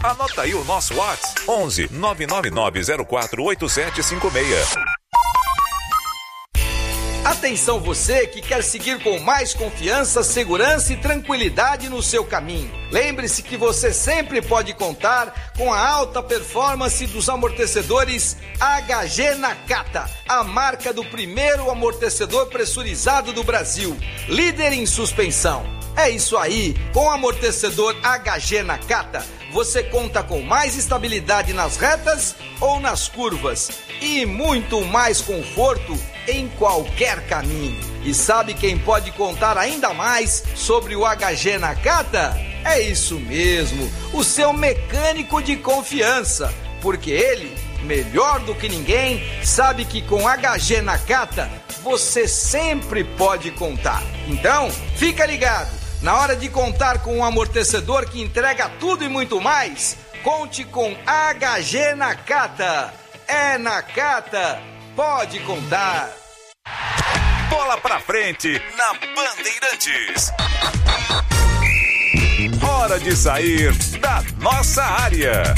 Anota aí o nosso WhatsApp: 11 999048756. Atenção você que quer seguir com mais confiança, segurança e tranquilidade no seu caminho. Lembre-se que você sempre pode contar com a alta performance dos amortecedores HG Nakata, a marca do primeiro amortecedor pressurizado do Brasil, líder em suspensão. É isso aí, com o amortecedor HG Nakata, você conta com mais estabilidade nas retas ou nas curvas e muito mais conforto em qualquer caminho. E sabe quem pode contar ainda mais sobre o HG Nakata? É isso mesmo, o seu mecânico de confiança, porque ele, melhor do que ninguém, sabe que com HG Nakata você sempre pode contar. Então, fica ligado. Na hora de contar com um amortecedor que entrega tudo e muito mais, conte com HG Nakata. É Nakata, pode contar. Bola pra frente na Bandeirantes. Hora de sair da nossa área.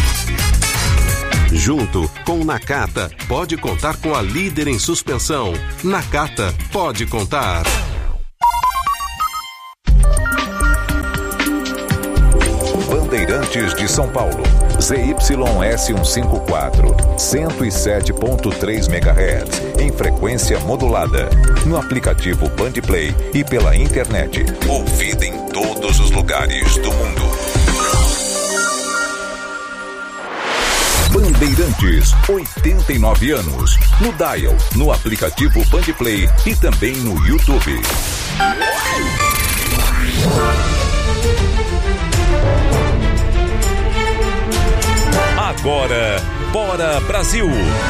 Junto com Nakata, pode contar com a líder em suspensão. Nakata, pode contar. Bandeirantes de São Paulo, ZYS154, 107.3 MHz, em frequência modulada, no aplicativo Bandplay e pela internet, ouvida em todos os lugares do mundo. Bandeirantes, 89 anos, no dial, no aplicativo Bandplay e também no YouTube. Agora, Bora Brasil!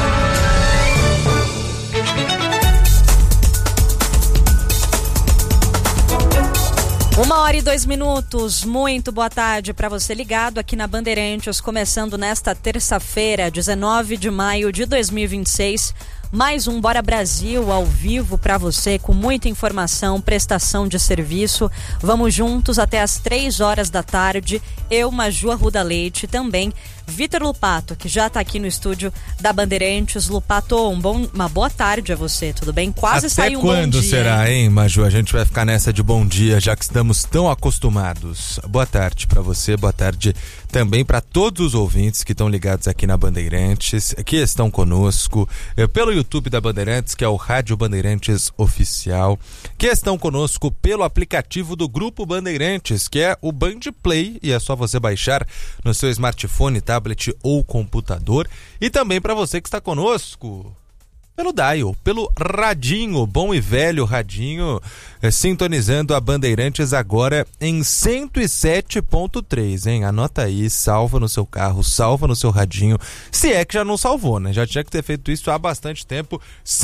1h02. Muito boa tarde para você ligado aqui na Bandeirantes, começando nesta terça-feira, 19 de maio de 2026. Mais um Bora Brasil ao vivo para você, com muita informação, prestação de serviço. Vamos juntos até as 3 horas da tarde. Eu, Maju Arruda Leite, também Vitor Lupato, que já está aqui no estúdio da Bandeirantes. Lupato, uma boa tarde a você, tudo bem? Quase saiu um bom dia. Até quando será, hein, Maju? A gente vai ficar nessa de bom dia, já que estamos tão acostumados. Boa tarde para você, boa tarde também para todos os ouvintes que estão ligados aqui na Bandeirantes, que estão conosco pelo YouTube da Bandeirantes, que é o Rádio Bandeirantes Oficial, que estão conosco pelo aplicativo do Grupo Bandeirantes, que é o Bandplay, e é só você baixar no seu smartphone, tablet ou computador. E também para você que está conosco pelo dial, pelo radinho, bom e velho radinho, sintonizando a Bandeirantes agora em 107.3, hein? Anota aí, salva no seu carro, salva no seu radinho, se é que já não salvou, né? Já tinha que ter feito isso há bastante tempo.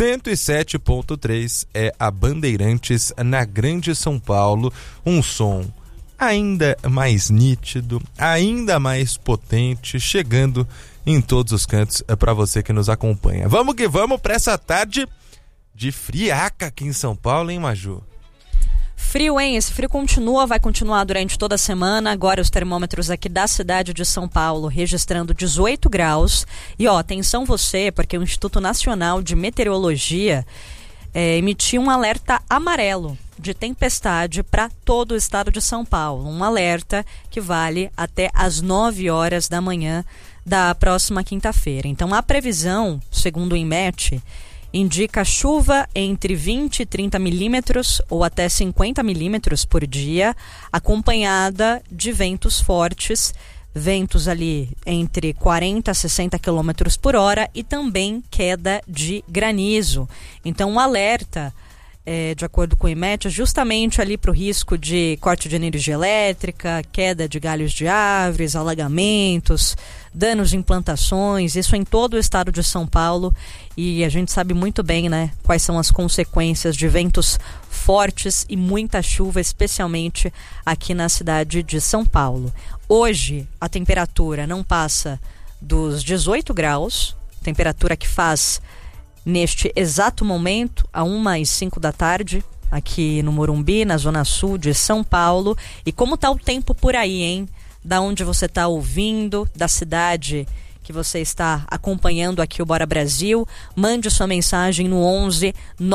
107.3 é a Bandeirantes na Grande São Paulo, um som ainda mais nítido, ainda mais potente, chegando em todos os cantos para você que nos acompanha. Vamos que vamos para essa tarde de friaca aqui em São Paulo, hein, Maju? Frio, hein? Esse frio vai continuar durante toda a semana. Agora os termômetros aqui da cidade de São Paulo registrando 18 graus. E atenção você, porque o Instituto Nacional de Meteorologia emitiu um alerta amarelo de tempestade para todo o estado de São Paulo. Um alerta que vale até às 9 horas da manhã da próxima quinta-feira. Então, a previsão, segundo o INMET, indica chuva entre 20 e 30 milímetros ou até 50 milímetros por dia, acompanhada de ventos fortes, ventos ali entre 40 a 60 quilômetros por hora e também queda de granizo. Então, um alerta, de acordo com o INMET, justamente ali para o risco de corte de energia elétrica, queda de galhos de árvores, alagamentos, danos em plantações, isso em todo o estado de São Paulo. E a gente sabe muito bem, né, quais são as consequências de ventos fortes e muita chuva, especialmente aqui na cidade de São Paulo. Hoje a temperatura não passa dos 18 graus, temperatura que faz neste exato momento, a 1h05 da tarde, aqui no Morumbi, na zona sul de São Paulo. E como está o tempo por aí, hein? da onde você está ouvindo, da cidade que você está acompanhando aqui o Bora Brasil. Mande sua mensagem no 11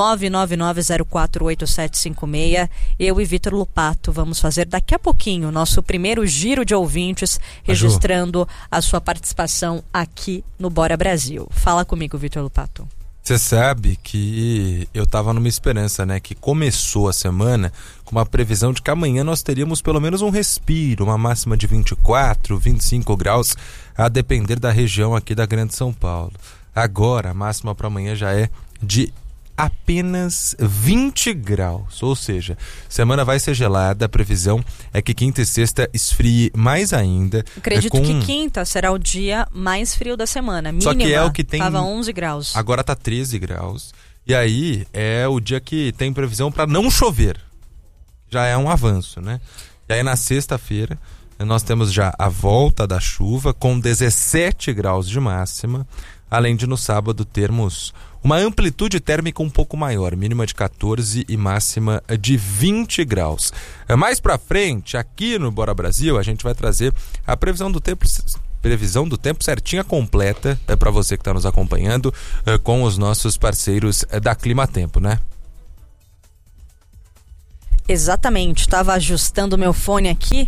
999048756. Eu e Vitor Lupato vamos fazer daqui a pouquinho o nosso primeiro giro de ouvintes, registrando a sua participação aqui no Bora Brasil. Fala comigo, Vitor Lupato. Você sabe que eu tava numa esperança, né? Que começou a semana com uma previsão de que amanhã nós teríamos pelo menos um respiro, uma máxima de 24, 25 graus, a depender da região aqui da Grande São Paulo. Agora, a máxima para amanhã já é de apenas 20 graus, ou seja, semana vai ser gelada. A previsão é que quinta e sexta esfrie mais ainda. Acredito que quinta será o dia mais frio da semana. Mínima, só que é o que tem, tava 11 graus. Agora tá 13 graus. E aí é o dia que tem previsão para não chover. Já é um avanço, né? E aí na sexta-feira nós temos já a volta da chuva com 17 graus de máxima, além de no sábado termos uma amplitude térmica um pouco maior, mínima de 14 e máxima de 20 graus. Mais pra frente, aqui no Bora Brasil, a gente vai trazer a previsão do tempo certinha, completa, para você que está nos acompanhando, com os nossos parceiros da Climatempo, né? Exatamente, estava ajustando o meu fone aqui.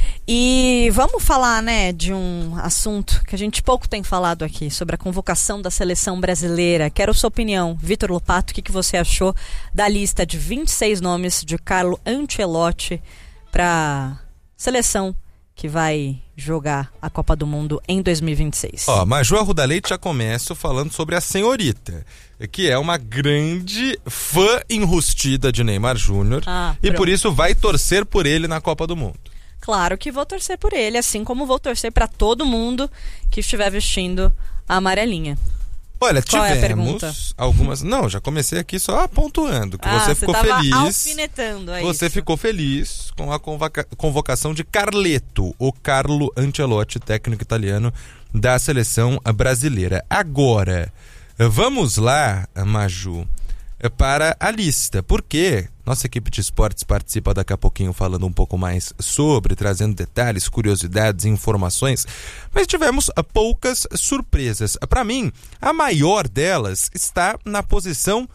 E vamos falar, né, de um assunto que a gente pouco tem falado aqui, sobre a convocação da seleção brasileira. Quero sua opinião, Vitor Lupato, o que você achou da lista de 26 nomes de Carlo Ancelotti para seleção que vai jogar a Copa do Mundo em 2026? Maju Arruda Leite já começa falando sobre a senhorita, que é uma grande fã enrustida de Neymar Júnior, e por isso vai torcer por ele na Copa do Mundo. Claro que vou torcer por ele, assim como vou torcer para todo mundo que estiver vestindo a amarelinha. Olha, qual tivemos algumas... Não, já comecei aqui só pontuando que você ficou feliz. Alfinetando, você ficou feliz com a convocação de Carleto, o Carlo Ancelotti, técnico italiano da seleção brasileira. Agora, vamos lá, Maju, para a lista, porque nossa equipe de esportes participa daqui a pouquinho falando um pouco mais sobre, trazendo detalhes, curiosidades e informações, mas tivemos poucas surpresas. Para mim, a maior delas está na posição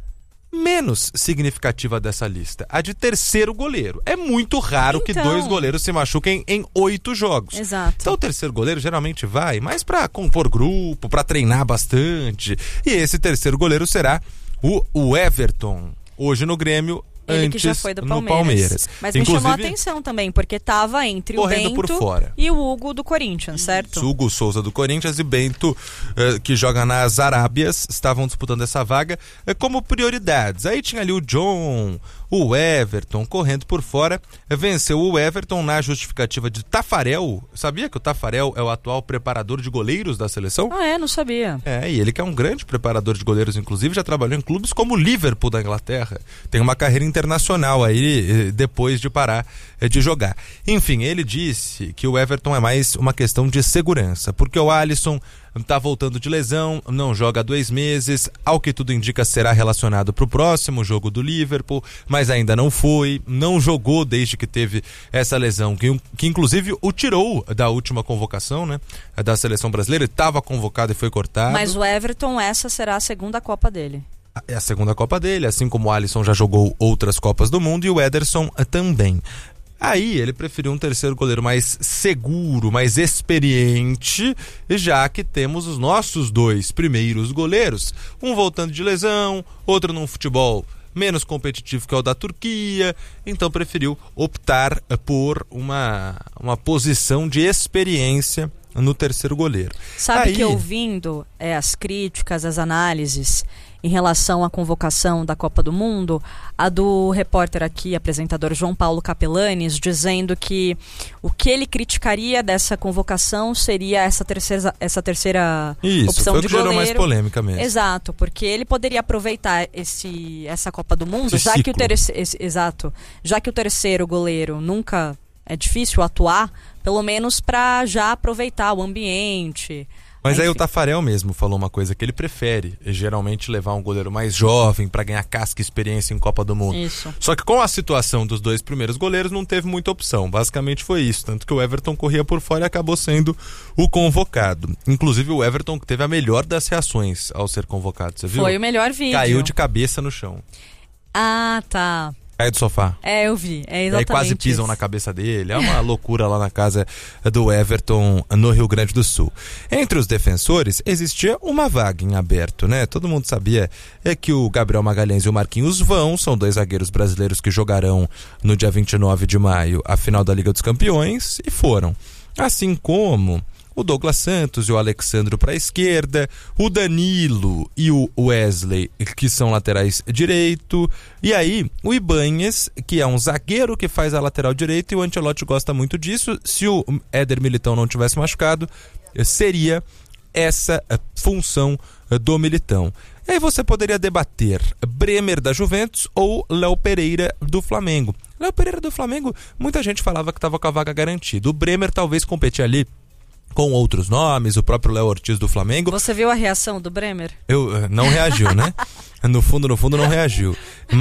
menos significativa dessa lista, a de terceiro goleiro. É muito raro que 2 goleiros se machuquem em 8 jogos. Exato. Então o terceiro goleiro geralmente vai mais para compor grupo, para treinar bastante, e esse terceiro goleiro será o Everton, hoje no Grêmio, ele antes que já foi do no Palmeiras. Mas inclusive, me chamou a atenção também, porque estava entre o Bento por fora. E o Hugo do Corinthians, certo? Hugo Souza do Corinthians e Bento, que joga nas Arábias, estavam disputando essa vaga como prioridades. Aí tinha ali o John, o Everton correndo por fora. Venceu o Everton na justificativa de Tafarel. Sabia que o Tafarel é o atual preparador de goleiros da seleção? Não sabia. E ele que é um grande preparador de goleiros, inclusive já trabalhou em clubes como o Liverpool da Inglaterra. Tem uma carreira internacional aí depois de parar de jogar. Enfim, ele disse que o Everton é mais uma questão de segurança, porque o Alisson está voltando de lesão, não joga há 2 meses, ao que tudo indica será relacionado para o próximo jogo do Liverpool, mas ainda não jogou desde que teve essa lesão, que inclusive o tirou da última convocação, né, da seleção brasileira. Ele estava convocado e foi cortado. Mas o Everton, essa será a segunda Copa dele. É a segunda Copa dele, assim como o Alisson já jogou outras Copas do Mundo e o Ederson também. Aí ele preferiu um terceiro goleiro mais seguro, mais experiente, já que temos os nossos 2 primeiros goleiros, um voltando de lesão, outro num futebol menos competitivo que é o da Turquia, então preferiu optar por uma posição de experiência no terceiro goleiro. Sabe que ouvindo as críticas, as análises em relação à convocação da Copa do Mundo, a do repórter aqui, apresentador João Paulo Capelanes, dizendo que o que ele criticaria dessa convocação seria essa terceira opção foi de o que gerou goleiro. Mais polêmica mesmo. Exato, porque ele poderia aproveitar essa Copa do Mundo, já que o terceiro goleiro nunca é difícil atuar, pelo menos para já aproveitar o ambiente, Mas aí o Tafarel mesmo falou uma coisa, que ele prefere geralmente levar um goleiro mais jovem para ganhar casca e experiência em Copa do Mundo. Isso. Só que com a situação dos 2 primeiros goleiros não teve muita opção, basicamente foi isso, tanto que o Everton corria por fora e acabou sendo o convocado. Inclusive o Everton teve a melhor das reações ao ser convocado, você viu? Foi o melhor vídeo. Caiu de cabeça no chão. Ah, tá. Caiu do sofá. Eu vi, é exatamente. E aí quase pisam na cabeça dele. É uma loucura lá na casa do Everton, no Rio Grande do Sul. Entre os defensores, existia uma vaga em aberto, né? Todo mundo sabia que o Gabriel Magalhães e o Marquinhos são 2 zagueiros brasileiros que jogarão no dia 29 de maio a final da Liga dos Campeões, e foram. Assim como o Douglas Santos e o Alexandro para a esquerda, o Danilo e o Wesley, que são laterais direito, e aí o Ibanhes, que é um zagueiro que faz a lateral direita, e o Ancelotti gosta muito disso. Se o Éder Militão não tivesse machucado, seria essa função do Militão. E aí você poderia debater Bremer da Juventus ou Léo Pereira do Flamengo. Léo Pereira do Flamengo, muita gente falava que estava com a vaga garantida. O Bremer talvez competir ali com outros nomes, o próprio Léo Ortiz do Flamengo. Você viu a reação do Bremer? Não reagiu, né? No fundo não reagiu.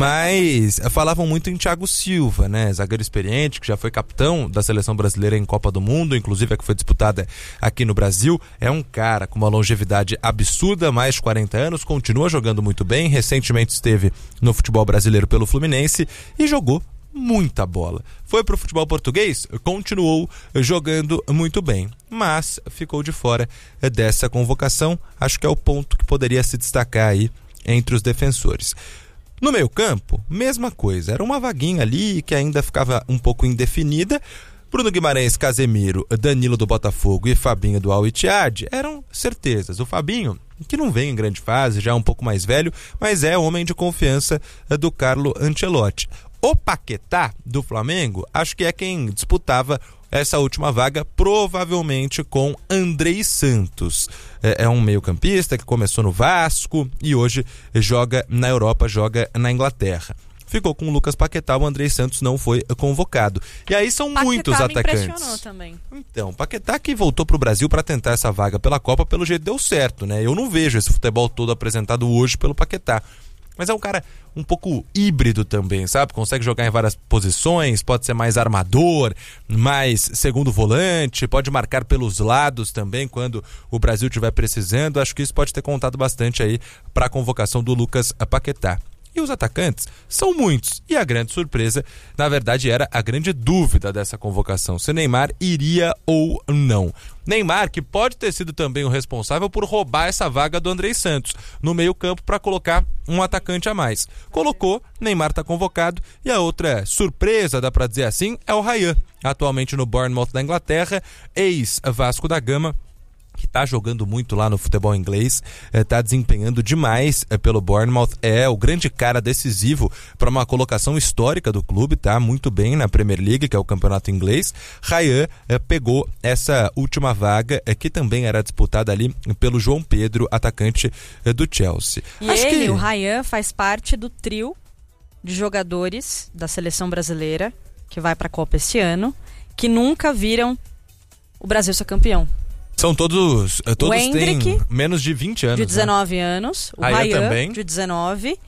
Mas falavam muito em Thiago Silva, né? Zagueiro experiente, que já foi capitão da seleção brasileira em Copa do Mundo, inclusive a que foi disputada aqui no Brasil. É um cara com uma longevidade absurda, mais de 40 anos, continua jogando muito bem. Recentemente esteve no futebol brasileiro pelo Fluminense e jogou muita bola. Foi pro futebol português, continuou jogando muito bem, mas ficou de fora dessa convocação. Acho que é o ponto que poderia se destacar aí entre os defensores. No meio-campo, mesma coisa, era uma vaguinha ali que ainda ficava um pouco indefinida. Bruno Guimarães, Casemiro, Danilo do Botafogo e Fabinho do Al-Ittihad eram certezas. O Fabinho, que não vem em grande fase, já é um pouco mais velho, mas é homem de confiança do Carlo Ancelotti. O Paquetá do Flamengo, acho que é quem disputava essa última vaga, provavelmente com Andrei Santos. É um meio-campista que começou no Vasco e hoje joga na Europa, joga na Inglaterra. Ficou com o Lucas Paquetá, o Andrei Santos não foi convocado. E aí são Paquetá muitos atacantes. Impressionou também. Então, Paquetá que voltou pro Brasil para tentar essa vaga pela Copa, pelo jeito deu certo, né? Eu não vejo esse futebol todo apresentado hoje pelo Paquetá. Mas é um cara um pouco híbrido também, sabe? Consegue jogar em várias posições, pode ser mais armador, mais segundo volante, pode marcar pelos lados também quando o Brasil estiver precisando. Acho que isso pode ter contado bastante aí para a convocação do Lucas Paquetá. E os atacantes são muitos. E a grande surpresa, na verdade, era a grande dúvida dessa convocação, se Neymar iria ou não. Neymar, que pode ter sido também o responsável por roubar essa vaga do Andrei Santos no meio-campo para colocar um atacante a mais. Colocou, Neymar está convocado, e a outra surpresa, dá para dizer assim, é o Ryan, atualmente no Bournemouth da Inglaterra, ex-Vasco da Gama, que está jogando muito lá no futebol inglês, está desempenhando demais pelo Bournemouth, é o grande cara decisivo para uma colocação histórica do clube, tá muito bem na Premier League, que é o campeonato inglês. Ryan pegou essa última vaga, que também era disputada ali pelo João Pedro, atacante do Chelsea. O Ryan, faz parte do trio de jogadores da seleção brasileira, que vai para a Copa esse ano, que nunca viram o Brasil ser campeão. São todos Hendrick, têm menos de 20 anos. De 19 anos. O Ryan também, de 19.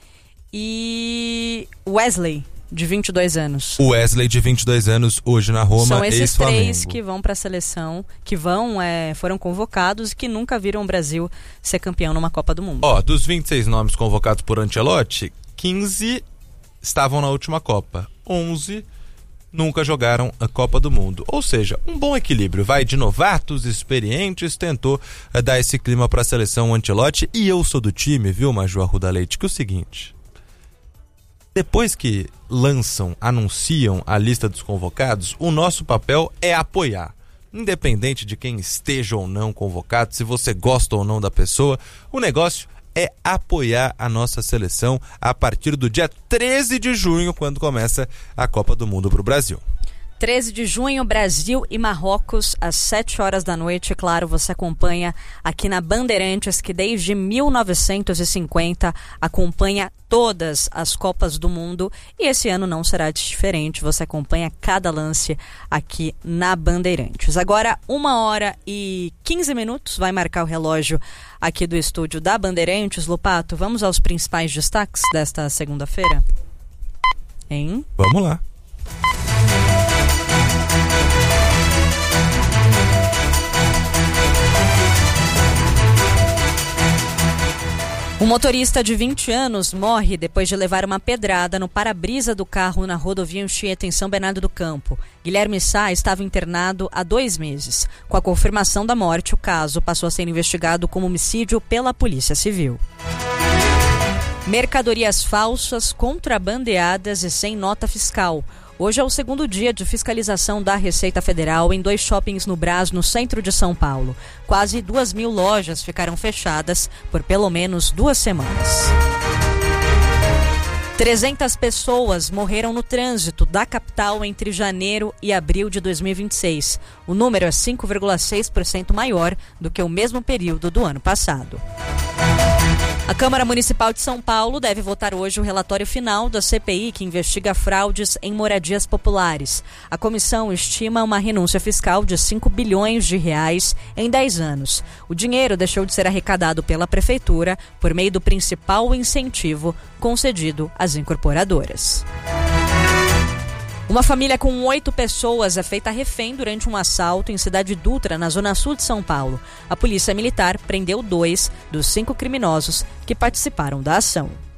E Wesley, de 22 anos. O Wesley, de 22 anos, hoje na Roma, são esses ex-Flamengo. 3 que vão para a seleção, que foram convocados e que nunca viram o Brasil ser campeão numa Copa do Mundo. Dos 26 nomes convocados por Ancelotti, 15 estavam na última Copa. 11 nunca jogaram a Copa do Mundo. Ou seja, um bom equilíbrio. Vai de novatos, experientes, tentou dar esse clima para a seleção Ancelotti. E eu sou do time, viu, Maju Arruda Leite, que é o seguinte: depois que anunciam a lista dos convocados, o nosso papel é apoiar. Independente de quem esteja ou não convocado, se você gosta ou não da pessoa, o negócio é apoiar a nossa seleção a partir do dia 13 de junho, quando começa a Copa do Mundo para o Brasil. 13 de junho, Brasil e Marrocos, às 7 horas da noite. Claro, você acompanha aqui na Bandeirantes, que desde 1950 acompanha todas as Copas do Mundo. E esse ano não será diferente. Você acompanha cada lance aqui na Bandeirantes. Agora, 1h15, vai marcar o relógio aqui do estúdio da Bandeirantes. Lopato, vamos aos principais destaques desta segunda-feira? Hein? Vamos lá. Um motorista de 20 anos morre depois de levar uma pedrada no para-brisa do carro na rodovia Anchieta, em São Bernardo do Campo. Guilherme Sá estava internado há 2 meses. Com a confirmação da morte, o caso passou a ser investigado como homicídio pela Polícia Civil. Mercadorias falsas, contrabandeadas e sem nota fiscal. Hoje é o segundo dia de fiscalização da Receita Federal em 2 shoppings no Brás, no centro de São Paulo. Quase 2.000 lojas ficaram fechadas por pelo menos 2 semanas. 300 pessoas morreram no trânsito da capital entre janeiro e abril de 2026. O número é 5,6% maior do que o mesmo período do ano passado. A Câmara Municipal de São Paulo deve votar hoje o relatório final da CPI que investiga fraudes em moradias populares. A comissão estima uma renúncia fiscal de 5 bilhões de reais em 10 anos. O dinheiro deixou de ser arrecadado pela Prefeitura por meio do principal incentivo concedido às incorporadoras. Uma família com 8 pessoas é feita refém durante um assalto em Cidade Dutra, na zona sul de São Paulo. A polícia militar prendeu 2 dos 5 criminosos que participaram da ação.